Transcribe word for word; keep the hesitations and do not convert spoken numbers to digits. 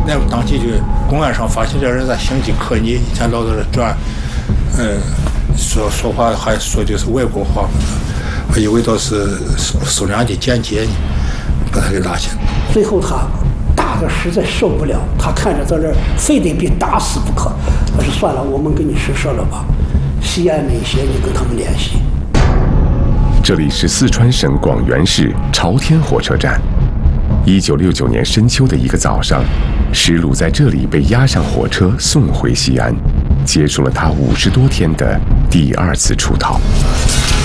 那当即就公安上发现这人在星际科尼，以前老在这转，嗯，说说话还说的是外国话，我以为都是苏苏联的间谍呢，把他给拉起来。 最后他打的实在受不了，他看着在这儿非得被打死不可，他说算了，我们给你施舍了吧，西安那些你跟他们联系。 这里是四川省广元市朝天火车站。一九六九年深秋的一个早上，石鲁在这里被押上火车送回西安，结束了他五十多天的第二次出逃。